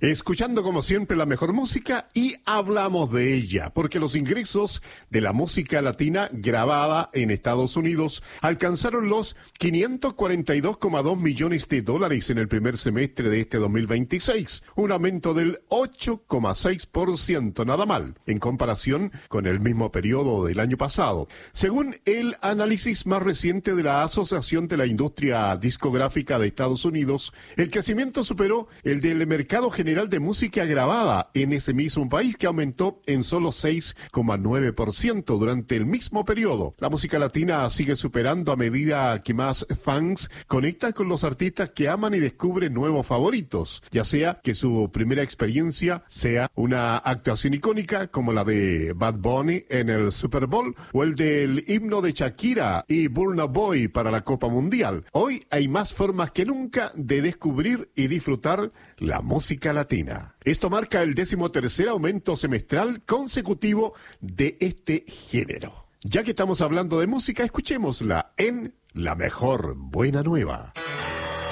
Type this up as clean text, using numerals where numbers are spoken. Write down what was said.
Escuchando como siempre la mejor música y hablamos de ella, porque los ingresos de la música latina grabada en Estados Unidos alcanzaron los 542,2 millones de dólares en el primer semestre de este 2026, un aumento del 8,6%, nada mal, en comparación con el mismo periodo del año pasado. Según el análisis más reciente de la Asociación de la Industria Discográfica de Estados Unidos, el crecimiento superó el del mercado general de música grabada en ese mismo país, que aumentó en solo 6,9% durante el mismo periodo. La música latina sigue superando a medida que más fans conectan con los artistas que aman y descubren nuevos favoritos, ya sea que su primera experiencia sea una actuación icónica como la de Bad Bunny en el Super Bowl o el del himno de Shakira y Burna Boy para la Copa Mundial. Hoy hay más formas que nunca de descubrir y disfrutar la música latina. Esto marca el 13º aumento semestral consecutivo de este género. Ya que estamos hablando de música, escuchémosla en La Mejor Buena Nueva.